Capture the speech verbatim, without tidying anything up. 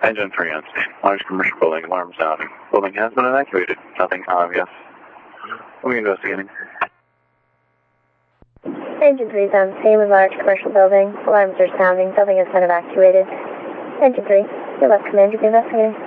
Engine three on scene. Large commercial building, alarm sounding. Building has been evacuated. Nothing obvious. We investigating. Engine three is on scene with large commercial building. Alarms are sounding. Building has been evacuated. Engine three, your left command, you'll be investigating.